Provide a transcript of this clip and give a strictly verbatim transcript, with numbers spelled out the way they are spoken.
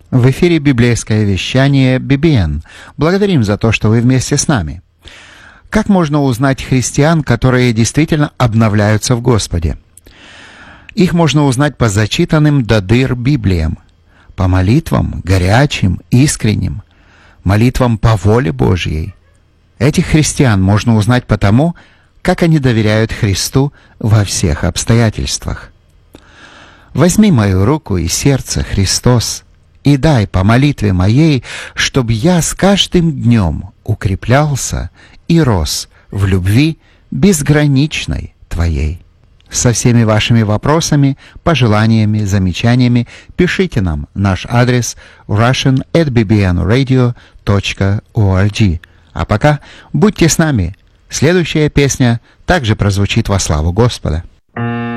В эфире библейское вещание би би эн. Благодарим за то, что вы вместе с нами. Как можно узнать христиан, которые действительно обновляются в Господе? Их можно узнать по зачитанным до дыр Библиям, по молитвам горячим, искренним, молитвам по воле Божьей. Этих христиан можно узнать по тому, как они доверяют Христу во всех обстоятельствах. «Возьми мою руку и сердце, Христос, и дай по молитве моей, чтобы я с каждым днем укреплялся и рос в любви безграничной Твоей». Со всеми вашими вопросами, пожеланиями, замечаниями пишите нам. Наш адрес russian at b b n radio dot org. А пока будьте с нами. Следующая песня также прозвучит во славу Господа.